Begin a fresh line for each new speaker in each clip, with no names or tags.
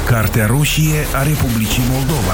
Cartea roșie a Republicii Moldova.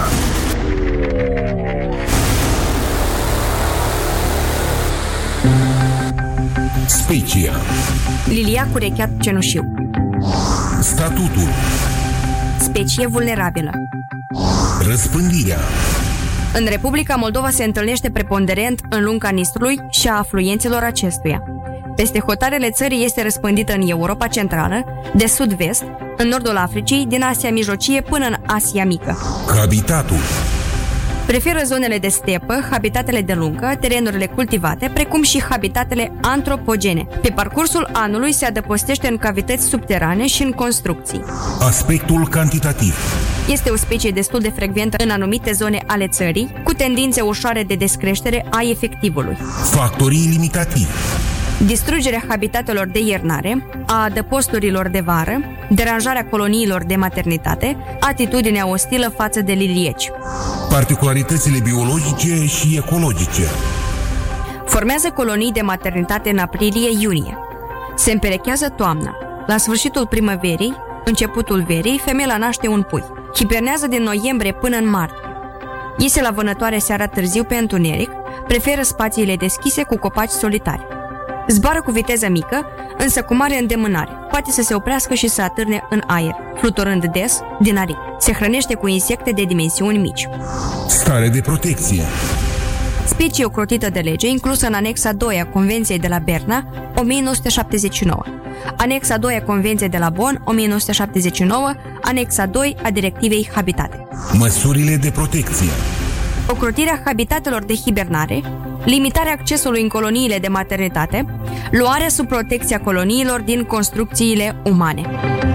Specia.
Lilia cu recheat cenușiu.
Statutul.
Specie vulnerabilă.
Răspândirea.
În Republica Moldova se întâlnește preponderent în lunga Nistrului și a afluenților acestuia. Peste hotarele țării este răspândită în Europa Centrală, de sud-vest, în nordul Africii, din Asia Mijlocie până în Asia Mică.
Habitatul.
Preferă zonele de stepă, habitatele de lungă, terenurile cultivate, precum și habitatele antropogene. Pe parcursul anului se adăpostește în cavități subterane și în construcții.
Aspectul cantitativ.
Este o specie destul de frecventă în anumite zone ale țării, cu tendințe ușoare de descreștere a efectivului.
Factorii limitativi.
Distrugerea habitatelor de iernare, a adăposturilor de vară, deranjarea coloniilor de maternitate, atitudinea ostilă față de lilieci.
Particularitățile biologice și ecologice.
Formează colonii de maternitate în aprilie-iunie. Se împerechează toamna. La sfârșitul primăverii, începutul verii, femeia naște un pui. Hibernează din noiembrie până în martie. Iese la vânătoare seara târziu pe întuneric, preferă spațiile deschise cu copaci solitari. Zboară cu viteză mică, însă cu mare îndemânare. Poate să se oprească și să atârne în aer, fluturând des din aripi. Se hrănește cu insecte de dimensiuni mici.
Stare de protecție.
Specie ocrotită de lege, inclusă în anexa 2 a Convenției de la Berna, 1979. Anexa 2 a Convenției de la Bonn, 1979, anexa 2 a Directivei Habitate.
Măsurile de protecție.
Ocrotirea habitatelor de hibernare, limitarea accesului în coloniile de maternitate, luarea sub protecția coloniilor din construcțiile umane.